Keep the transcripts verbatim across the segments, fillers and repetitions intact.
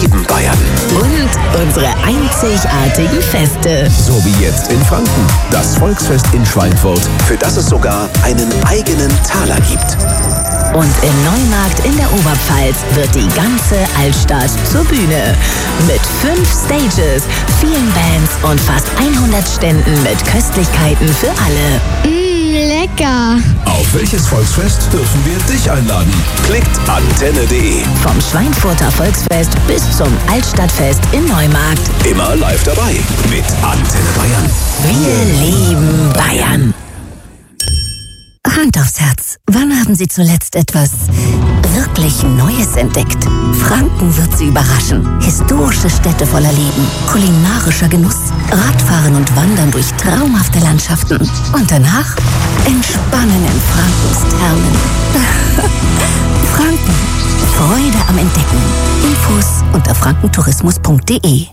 lieben Bayern. Und unsere einzigartigen Feste. So wie jetzt in Franken. Das Volksfest in Schweinfurt, für das es sogar einen eigenen Taler gibt. Und im Neumarkt in der Oberpfalz wird die ganze Altstadt zur Bühne. Mit fünf Stages, vielen Bands und fast hundert Ständen mit Köstlichkeiten für alle. Mmh, lecker. Auf welches Volksfest dürfen wir dich einladen? Klickt antenne punkt de. Vom Schweinfurter Volksfest bis zum Altstadtfest in Neumarkt. Immer live dabei mit Antenne Bayern. Wir lieben Bayern. Hand aufs Herz. Wann haben Sie zuletzt etwas wirklich Neues entdeckt? Franken wird Sie überraschen. Historische Städte voller Leben, kulinarischer Genuss, Radfahren und Wandern durch traumhafte Landschaften. Und danach entspannen in Frankens Thermen. Franken. Freude am Entdecken. Infos unter frankentourismus punkt de.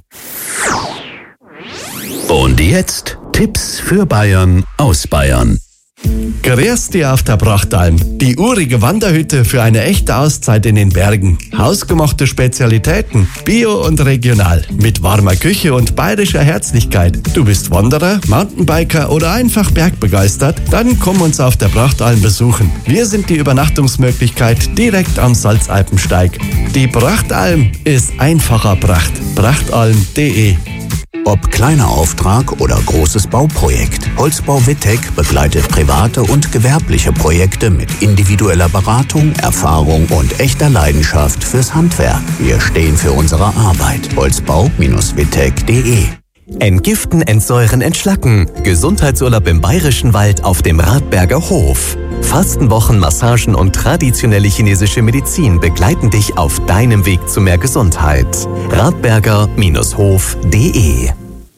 Und jetzt Tipps für Bayern aus Bayern. Grüß dich auf der Prachtalm. Die urige Wanderhütte für eine echte Auszeit in den Bergen. Hausgemachte Spezialitäten, bio und regional. Mit warmer Küche und bayerischer Herzlichkeit. Du bist Wanderer, Mountainbiker oder einfach bergbegeistert? Dann komm uns auf der Prachtalm besuchen. Wir sind die Übernachtungsmöglichkeit direkt am Salzalpensteig. Die Prachtalm ist einfacher Pracht. prachtalm punkt de. Ob kleiner Auftrag oder großes Bauprojekt, Holzbau Wittek begleitet private und gewerbliche Projekte mit individueller Beratung, Erfahrung und echter Leidenschaft fürs Handwerk. Wir stehen für unsere Arbeit. Holzbau Wittek punkt de. Entgiften, entsäuren, entschlacken. Gesundheitsurlaub im Bayerischen Wald auf dem Radberger Hof. Fastenwochen, Massagen und traditionelle chinesische Medizin begleiten dich auf deinem Weg zu mehr Gesundheit. radberger Hof punkt de.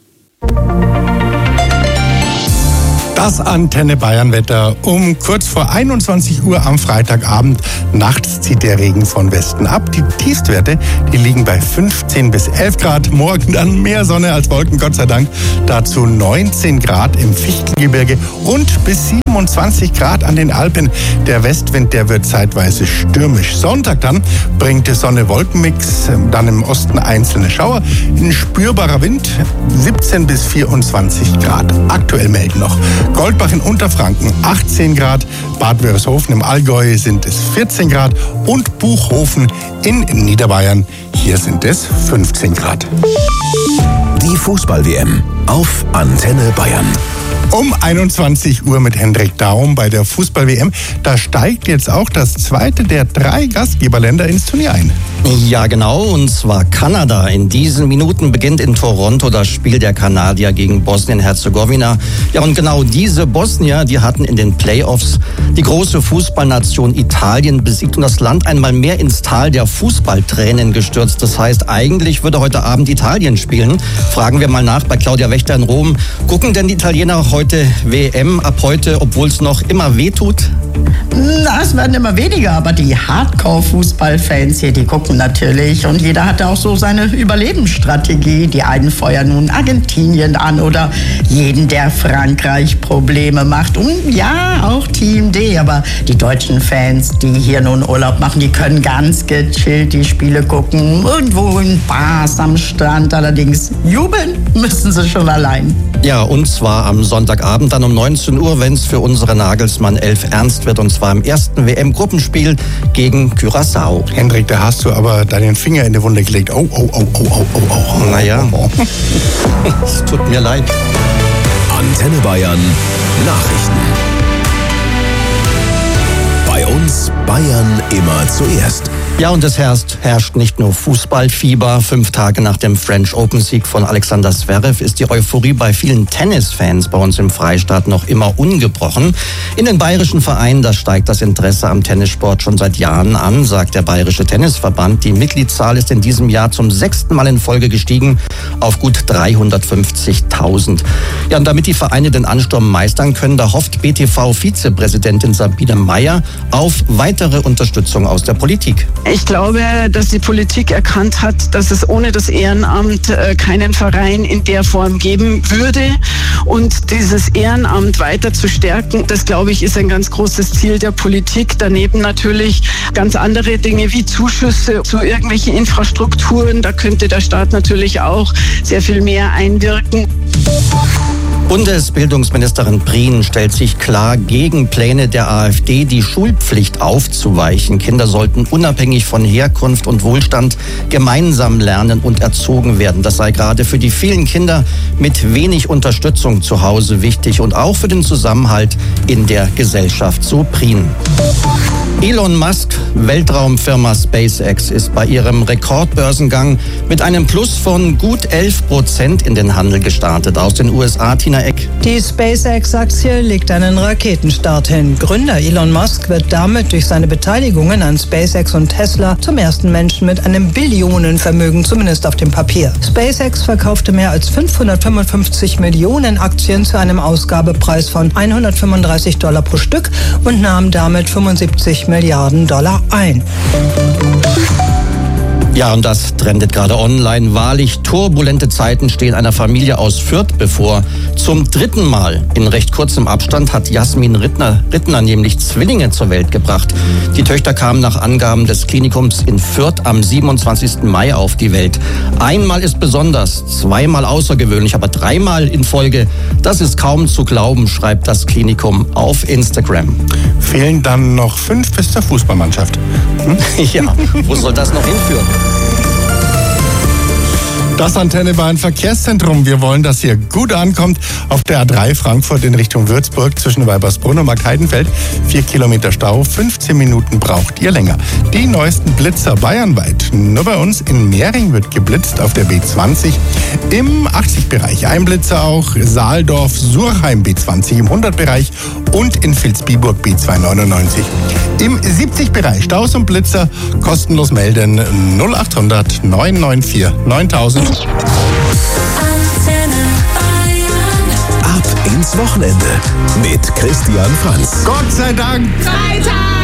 Das Antenne Bayern Wetter um kurz vor einundzwanzig Uhr am Freitagabend. Nachts zieht der Regen von Westen ab. Die Tiefstwerte, die liegen bei fünfzehn bis elf Grad. Morgen dann mehr Sonne als Wolken, Gott sei Dank. Dazu neunzehn Grad im Fichtelgebirge und bis siebenundzwanzig Grad an den Alpen. Der Westwind, der wird zeitweise stürmisch. Sonntag dann bringt die Sonne-Wolkenmix, dann im Osten einzelne Schauer. Ein spürbarer Wind, siebzehn bis vierundzwanzig Grad. Aktuell melden noch Goldbach in Unterfranken achtzehn Grad, Bad Wörishofen im Allgäu sind es vierzehn Grad und Buchhofen in Niederbayern, hier sind es fünfzehn Grad. Die Fußball-W M auf Antenne Bayern. Um einundzwanzig Uhr mit Hendrik Daum bei der Fußball-W M. Da steigt jetzt auch das zweite der drei Gastgeberländer ins Turnier ein. Ja, genau, und zwar Kanada. In diesen Minuten beginnt in Toronto das Spiel der Kanadier gegen Bosnien-Herzegowina. Ja, und genau diese Bosnier, die hatten in den Playoffs die große Fußballnation Italien besiegt und das Land einmal mehr ins Tal der Fußballtränen gestürzt. Das heißt, eigentlich würde heute Abend Italien spielen. Fragen wir mal nach bei Claudia Wächter in Rom. Gucken denn die Italiener heute W M ab heute, obwohl es noch immer wehtut? Na, es werden immer weniger, aber die Hardcore-Fußballfans hier, die gucken natürlich. Und jeder hat auch so seine Überlebensstrategie. Die einen feuern nun Argentinien an oder jeden, der Frankreich Probleme macht. Und ja, auch Team D. Aber die deutschen Fans, die hier nun Urlaub machen, die können ganz gechillt die Spiele gucken. Irgendwo in Bars am Strand. Allerdings jubeln müssen sie schon allein. Ja, und zwar am Sonntagabend dann um neunzehn Uhr, wenn es für unsere Nagelsmann elf ernst wird. Und zwar im ersten W M-Gruppenspiel gegen Curaçao. Hendrik, da hast du aber deinen Finger in die Wunde gelegt. Oh, oh, oh, oh, oh, oh, oh. Naja, es tut mir leid. Antenne Bayern Nachrichten. Bei uns Bayern immer zuerst. Ja, und es herrscht, herrscht nicht nur Fußballfieber. Fünf Tage nach dem French Open-Sieg von Alexander Zverev ist die Euphorie bei vielen Tennisfans bei uns im Freistaat noch immer ungebrochen. In den bayerischen Vereinen, da steigt das Interesse am Tennissport schon seit Jahren an, sagt der Bayerische Tennisverband. Die Mitgliedszahl ist in diesem Jahr zum sechsten Mal in Folge gestiegen auf gut dreihundertfünfzigtausend. Ja, und damit die Vereine den Ansturm meistern können, da hofft B T V-Vizepräsidentin Sabine Meyer auf weitere Unterstützung aus der Politik. Ich glaube, dass die Politik erkannt hat, dass es ohne das Ehrenamt äh, keinen Verein in der Form geben würde. Und dieses Ehrenamt weiter zu stärken, das, glaube ich, ist ein ganz großes Ziel der Politik. Daneben natürlich ganz andere Dinge wie Zuschüsse zu irgendwelchen Infrastrukturen. Da könnte der Staat natürlich auch sehr viel mehr einwirken. Bundesbildungsministerin Prien stellt sich klar gegen Pläne der AfD, die Schulpflicht aufzuweichen. Kinder sollten unabhängig von Herkunft und Wohlstand gemeinsam lernen und erzogen werden. Das sei gerade für die vielen Kinder mit wenig Unterstützung zu Hause wichtig und auch für den Zusammenhalt in der Gesellschaft, so Prien. Elon Musk, Weltraumfirma SpaceX, ist bei ihrem Rekordbörsengang mit einem Plus von gut elf Prozent in den Handel gestartet. Aus den U S A, Tina Eck. Die SpaceX-Aktie legt einen Raketenstart hin. Gründer Elon Musk wird damit durch seine Beteiligungen an SpaceX und Tesla zum ersten Menschen mit einem Billionenvermögen, zumindest auf dem Papier. SpaceX verkaufte mehr als fünfhundertfünfundfünfzig Millionen Aktien zu einem Ausgabepreis von hundertfünfunddreißig Dollar pro Stück und nahm damit fünfundsiebzig Milliarden Dollar ein. Ja, und das trendet gerade online. Wahrlich turbulente Zeiten stehen einer Familie aus Fürth bevor. Zum dritten Mal in recht kurzem Abstand hat Jasmin Rittner, Rittner nämlich Zwillinge zur Welt gebracht. Die Töchter kamen nach Angaben des Klinikums in Fürth am siebenundzwanzigsten Mai auf die Welt. Einmal ist besonders, zweimal außergewöhnlich, aber dreimal in Folge. Das ist kaum zu glauben, schreibt das Klinikum auf Instagram. Fehlen dann noch fünf bis zur Fußballmannschaft. Hm? Ja, wo soll das noch hinführen? Das Antenne Bayern Verkehrszentrum. Wir wollen, dass ihr gut ankommt auf der A drei Frankfurt in Richtung Würzburg zwischen Weibersbrunn und Markheidenfeld. Vier Kilometer Stau, fünfzehn Minuten braucht ihr länger. Die neuesten Blitzer bayernweit. Nur bei uns in Mehring wird geblitzt auf der B zwanzig im achtzig-Bereich. Ein Blitzer auch Saaldorf-Surheim B zwanzig im hundert-Bereich und in Vilsbiburg B zweihundertneunundneunzig. Im siebzig-Bereich Staus und Blitzer kostenlos melden null achthundert neun neun vier neuntausend. Ab ins Wochenende mit Christian Franz. Gott sei Dank! Freitag!